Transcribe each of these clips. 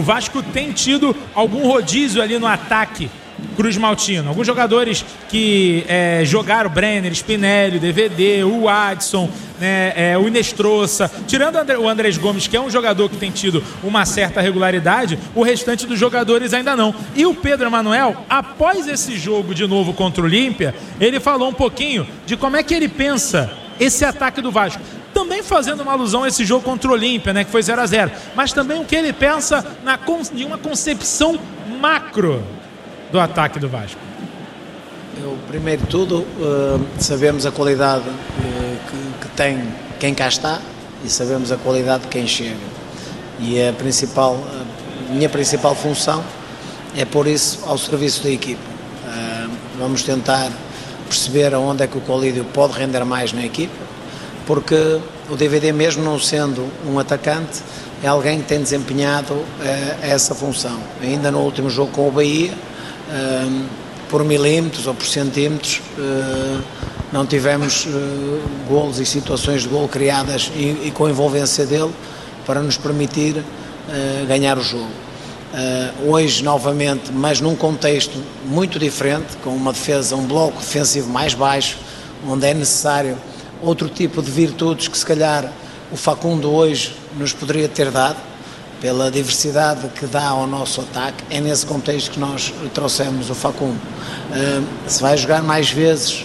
Vasco tem tido algum rodízio ali no ataque cruzmaltino. Alguns jogadores que jogaram, Brenner, Spinelli, DVD, o Adson, né, o Inestrosa, tirando o Andrés Gomes, que é um jogador que tem tido uma certa regularidade, o restante dos jogadores ainda não. E o Pedro Emanuel, após esse jogo de novo contra o Olímpia, ele falou um pouquinho de como é que ele pensa esse ataque do Vasco. Também fazendo uma alusão a esse jogo contra o Olímpia, né, que foi 0-0, mas também o que ele pensa de uma concepção macro do ataque do Vasco. Primeiro de tudo, sabemos a qualidade que tem quem cá está e sabemos a qualidade de quem chega. E a minha principal função é pôr isso ao serviço da equipa. Vamos tentar perceber aonde é que o Colídio pode render mais na equipa, porque o DVD, mesmo não sendo um atacante, é alguém que tem desempenhado essa função. Ainda no último jogo com o Bahia, por milímetros ou por centímetros, não tivemos golos e situações de golo criadas e com a envolvência dele para nos permitir ganhar o jogo. Hoje, novamente, mas num contexto muito diferente, com uma defesa, um bloco defensivo mais baixo, onde é necessário outro tipo de virtudes que se calhar o Facundo hoje nos poderia ter dado, pela diversidade que dá ao nosso ataque. É nesse contexto que nós trouxemos o Facundo. Se vai jogar mais vezes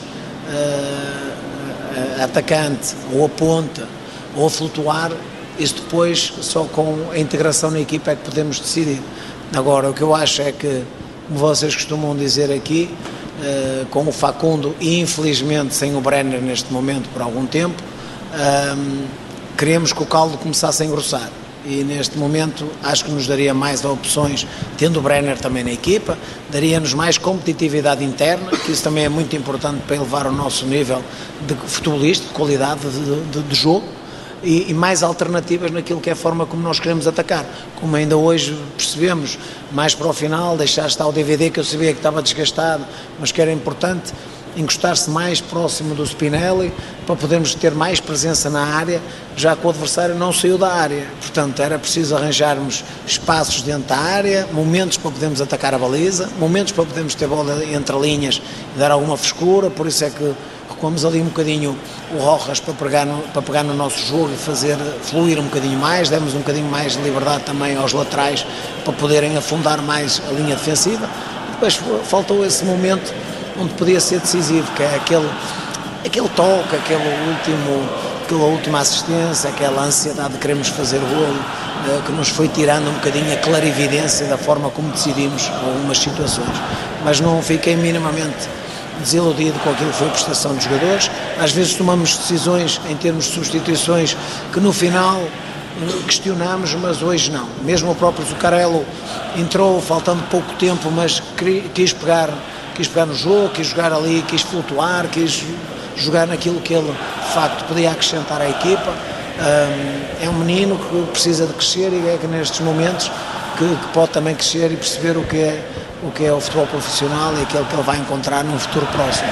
atacante, ou a ponta, ou a flutuar, isso depois só com a integração na equipa é que podemos decidir. Agora, o que eu acho é que, como vocês costumam dizer aqui, com o Facundo e infelizmente sem o Brenner neste momento por algum tempo, queremos que o caldo começasse a engrossar. E neste momento acho que nos daria mais opções, tendo o Brenner também na equipa, daria-nos mais competitividade interna, que isso também é muito importante para elevar o nosso nível de futebolista, de qualidade de jogo, e mais alternativas naquilo que é a forma como nós queremos atacar. Como ainda hoje percebemos, mais para o final, deixar estar o DVD, que eu sabia que estava desgastado, mas que era importante encostar-se mais próximo do Spinelli para podermos ter mais presença na área, já que o adversário não saiu da área. Portanto, era preciso arranjarmos espaços dentro da área, momentos para podermos atacar a baliza, momentos para podermos ter bola entre linhas e dar alguma frescura. Por isso é que recuamos ali um bocadinho o Rojas para pegar no nosso jogo e fazer fluir um bocadinho mais, demos um bocadinho mais de liberdade também aos laterais para poderem afundar mais a linha defensiva. Depois faltou esse momento onde podia ser decisivo, que é aquele toque, aquela última assistência, aquela ansiedade de queremos fazer golo, que nos foi tirando um bocadinho a clarividência da forma como decidimos algumas situações. Mas não fiquei minimamente desiludido com aquilo que foi a prestação dos jogadores. Às vezes tomamos decisões em termos de substituições que no final questionamos, mas hoje não. Mesmo o próprio Zuccarello entrou faltando pouco tempo, mas quis pegar no jogo, quis jogar ali, quis flutuar, quis jogar naquilo que ele de facto podia acrescentar à equipa. É um menino que precisa de crescer e é que nestes momentos que pode também crescer e perceber o que é o futebol profissional e aquilo que ele vai encontrar num futuro próximo.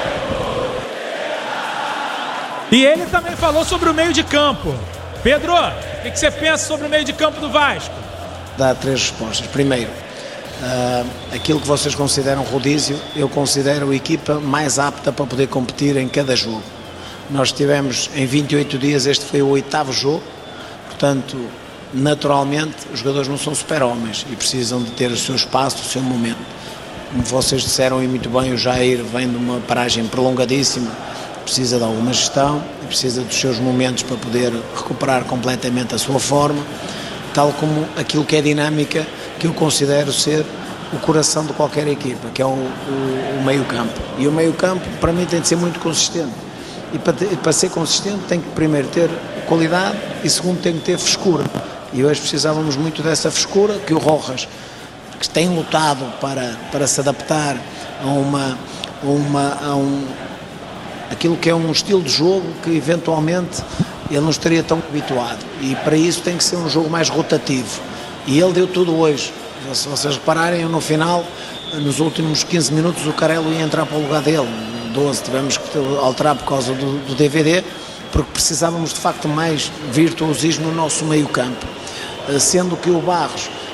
E ele também falou sobre o meio de campo. Pedro, o que você pensa sobre o meio de campo do Vasco? Dá 3 respostas. Primeiro, aquilo que vocês consideram rodízio, eu considero a equipa mais apta para poder competir em cada jogo. Nós tivemos em 28 dias, este foi o 8º jogo, portanto, naturalmente, os jogadores não são super-homens e precisam de ter o seu espaço, o seu momento. Como vocês disseram e muito bem, o Jair vem de uma paragem prolongadíssima, precisa de alguma gestão e precisa dos seus momentos para poder recuperar completamente a sua forma, tal como aquilo que é dinâmica, que eu considero ser o coração de qualquer equipa, que é o meio-campo. E o meio-campo, para mim, tem de ser muito consistente. E para ser consistente tem que primeiro ter qualidade e segundo tem que ter frescura. E hoje precisávamos muito dessa frescura, que o Rojas, que tem lutado para se adaptar aquilo que é um estilo de jogo que eventualmente ele não estaria tão habituado. E para isso tem que ser um jogo mais rotativo. E ele deu tudo hoje. Se vocês repararem, no final, nos últimos 15 minutos, o Carello ia entrar para o lugar dele. 12 tivemos que alterar por causa do DVD, porque precisávamos de facto mais virtuosismo no nosso meio campo. Sendo que o Barros